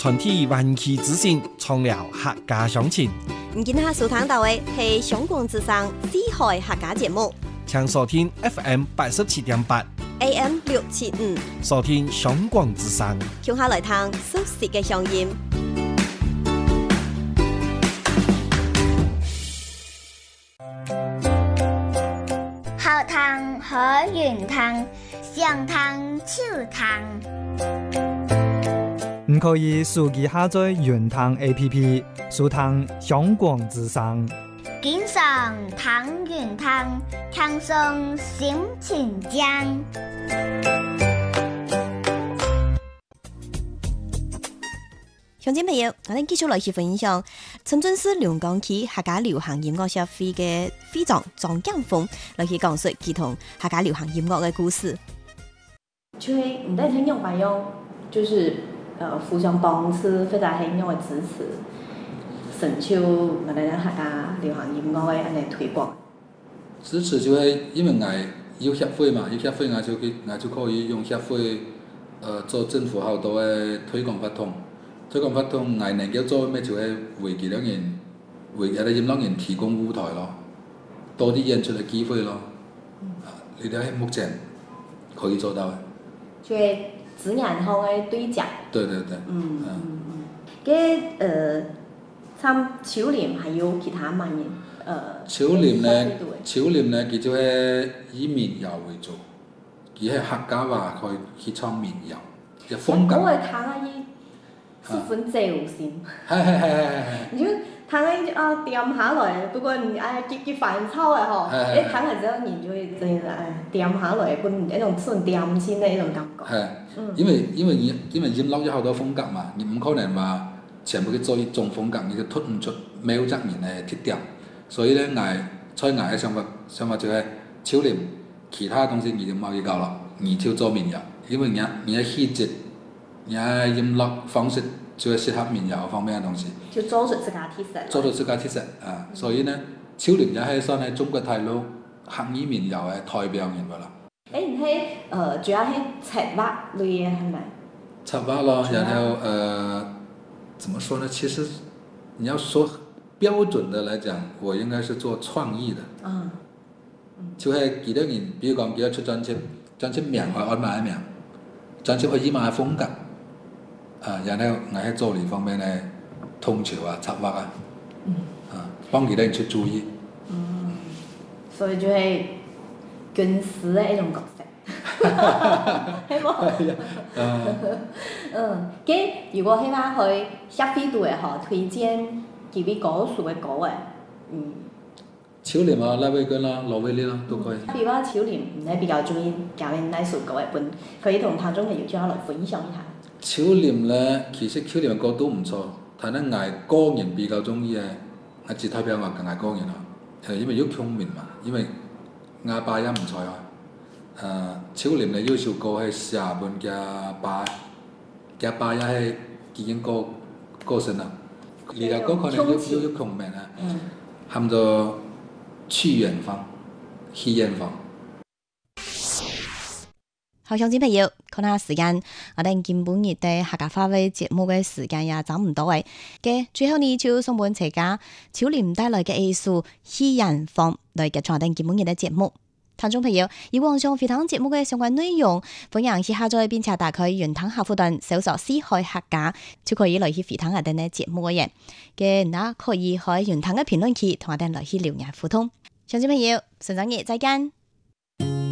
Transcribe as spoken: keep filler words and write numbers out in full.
傳遞灣區資訊，創造客家鄉情。 唔見下收聽到嘅係上廣之聲四海客家節目， 請收聽 F M 八十七點八 A M 六七五， 收聽上廣之聲。 聽下來聽熟悉嘅鄉音。 後堂可圓堂，上堂手堂。 唔可以手機下載圓堂 A P P， 收聽上廣之聲。 經常聽圓堂，輕鬆心情醬。 鄉親朋友，我哋繼續來去分享深圳市龍崗區客家流行音樂協會嘅會長張江峰來去講述佢同客家流行音樂嘅故事。 就係唔單聽用法用，就是呃互相幫持，非常係用嘅支持，成就我哋客家流行音樂嘅安尼推廣。 支持就係因為我有協會嘛，有協會我就可我就可以用協會呃做政府好多嘅推廣活動。推廣活動，我能夠做咩就係為其他人，為一啲音樂人提供舞台咯，多啲演出嘅機會咯。呢啲係目前可以做到嘅。 就係指眼後嘅對接。對對對。嗯嗯嗯。嘅誒，參秋林還有其他乜嘢？誒。秋林咧， 秋林咧，佢就係以民謠為主，佢係客家話可以去唱民謠嘅風格。 我係睇下依。十分自由先， 係係係係係。 你就彈喺啊掂下來，不過你哎結結煩躁嘅嗬，你彈完之後你就會真係哎掂下來，嗰一種順掂先嘅一種感覺。係， 因為因為因為音樂有好多風格嘛，你唔可能話全部去做一種風格，你就突唔出某一面嘅特點。所以咧，我在我嘅想法想法就係秋林，其他東西你就冇去搞啦，你就做民謠，因為人你嘅氣質。你嘅音樂方式就係適合民謠方面嘅東西， 就做出自家特色。 做到自家特色啊！所以呢，秋林也係算係中國大陸客語民謠嘅代表人物啦。 誒，你係誒主要係策劃類嘅係咪？ 策劃咯，然後誒，怎麼說呢？其實你要說標準的來講，我應該是做創意的。嗯。就係幾多人，比如講佢要出專輯，專輯名我安排名，專輯可以買風格。啊，然後我喺做呢方面嘅統籌啊、策劃啊，嗯、啊幫其他人出主意。 嗯，所以就係軍師嘅一種角色，係冇？嗯，咁如果希望去協會度嘅嗬，推薦幾位歌手嘅歌嘅，嗯。 秋林啊，賴偉根啦、羅偉烈啦，都可以。 比如話秋林，你比較中意揀邊哪首歌嘅本，可以同聽眾朋友將來分享一下。 秋林咧，其實秋林嘅歌都唔錯，但係我個人比較中意嘅，我只代表我嘅個人咯。誒，因為要聰明嘛，因為我把音唔錯啊。誒，秋林咧有首歌係寫本嘅把，嘅把也係已經過過身啦。呢個歌可能要要要聰明啊，喊做去遠方，去遠方。 好，鄉親朋友，看下時間，我哋今半日嘅客家話嘅節目嘅時間也差唔多嘅。嘅最後呢，就送本大家秋林帶來嘅藝術去遠方來結束我哋今半日嘅節目。聽眾朋友，以往上飛堂節目嘅相關內容，歡迎去下載並且打開圓堂客戶端搜索四海客家，就可以來去飛堂我哋嘅節目嘅。嘅嗱，可以喺圓堂嘅評論區同我哋來去留言互動。鄉親朋友，順生日再見。